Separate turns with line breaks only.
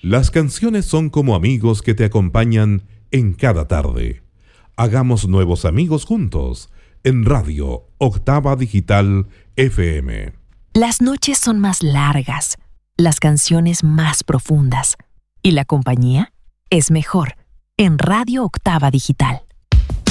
Las canciones son como amigos que te acompañan en cada tarde. Hagamos nuevos amigos juntos en Radio Octava Digital FM.
Las noches son más largas, las canciones más profundas y la compañía es mejor en Radio Octava Digital.